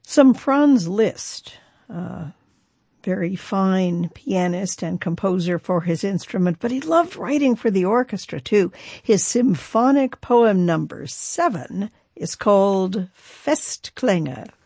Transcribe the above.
Some Franz Liszt, very fine pianist and composer for his instrument, but he loved writing for the orchestra too. His symphonic poem number 7 is called Festklänge.